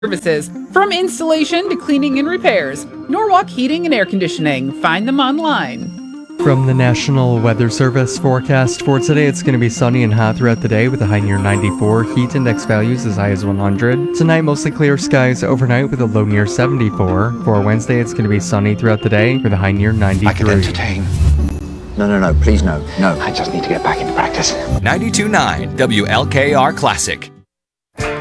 services. From installation to cleaning and repairs, Norwalk Heating and Air Conditioning. Find them online. From the National Weather Service forecast for today, it's going to be sunny and hot throughout the day with a high near 94, heat index values as high as 100. Tonight, mostly clear skies overnight with a low near 74. For Wednesday, it's going to be sunny throughout the day with a high near 93. I could entertain. No, please no. I just need to get back into practice. 92.9 WLKR Classic.